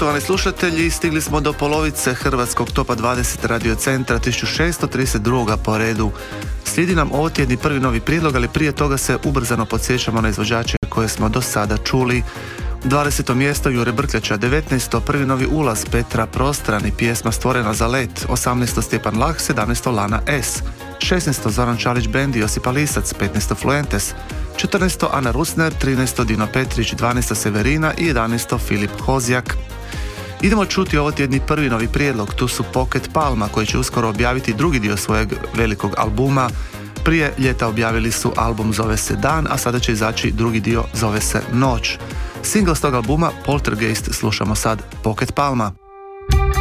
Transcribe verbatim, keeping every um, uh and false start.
Poštovani slušatelji, stigli smo do polovice hrvatskog topa dvadeset radio centra tisuću šesto trideset dva. po redu. Slijedi nam ovotjedni prvi novi prijedlog, ali prije toga se ubrzano podsjećamo na izvođače koje smo do sada čuli. dvadeseto mjesto Jure Brkljača, devetnaesto prvi novi ulaz Petra Prostran i pjesma Stvorena za let, osamnaesto Stjepan Lah, sedamnaesto Lana S, šesnaesto Zoran Čalić Band i Josipa Lisac, petnaesto Fluentes, četrnaesto Ana Rusner, trinaesto Dino Petrić, dvanaesto Severina i jedanaesto Filip Hozjak. Idemo čuti ovo tjedni prvi novi prijedlog, tu su Pocket Palma koji će uskoro objaviti drugi dio svojeg velikog albuma. Prije ljeta objavili su album zove se Dan, a sada će izaći drugi dio zove se Noć. Single s tog albuma Poltergeist slušamo sad, Pocket Palma.